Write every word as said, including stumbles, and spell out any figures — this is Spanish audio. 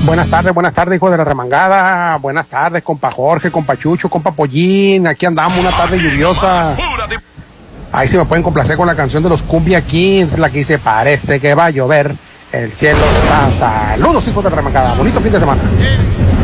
Buenas tardes, buenas tardes, hijo de la remangada. Buenas tardes, compa Jorge, compa Chucho, compa Pollín. Aquí andamos, una tarde lluviosa. Ahí se me pueden complacer con la canción de los Cumbia Kings, la que dice, parece que va a llover, el cielo está. Saludos, hijos de la remangada. Bonito fin de semana.